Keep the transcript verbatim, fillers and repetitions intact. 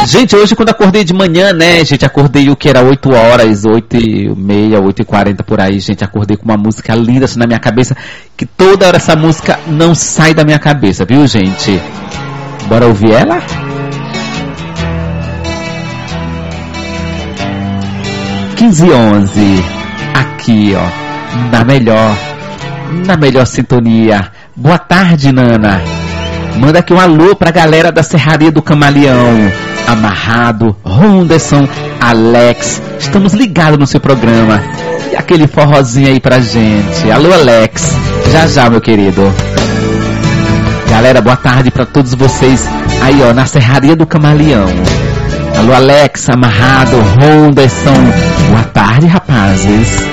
Gente, hoje quando acordei de manhã, né, gente, acordei o que era oito horas, oito e meia, oito e quarenta por aí, gente, acordei com uma música linda assim na minha cabeça, que toda hora essa música não sai da minha cabeça, viu, gente? Bora ouvir ela? quinze e onze, aqui, ó, na melhor, na melhor sintonia. Boa tarde, Nana. Manda aqui um alô pra galera da Serraria do Camaleão. Amarrado, Ronderson, Alex. Estamos ligados no seu programa. E aquele forrozinho aí pra gente. Alô, Alex. Já já, meu querido. Galera, boa tarde pra todos vocês aí, ó, na Serraria do Camaleão. Alô, Alex, Amarrado, Ronderson. Boa tarde, rapazes.